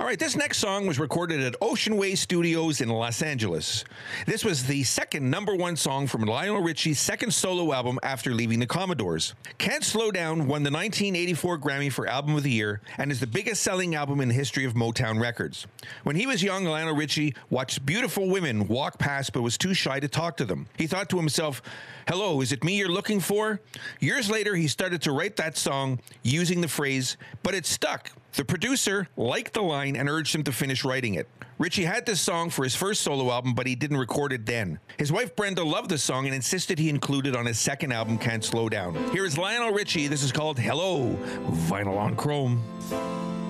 right, this next song was recorded at Ocean Way Studios in Los Angeles. This was the second #1 song from Lionel Richie's second solo album after leaving the Commodores. Can't Slow Down won the 1984 Grammy for Album of the Year and is the biggest selling album in the history of Motown Records. When he was young, Lionel Richie watched beautiful women walk past but was too shy to talk to them. He thought to himself, "Hello, is it me you're looking for?" Years later, he started to write that song using the phrase, but it stuck. The producer liked the line and urged him to finish writing it. Richie had this song for his first solo album, but he didn't record it then. His wife Brenda loved the song and insisted he include it on his second album, Can't Slow Down. Here is Lionel Richie. This is called Hello, Vinyl on Chrome.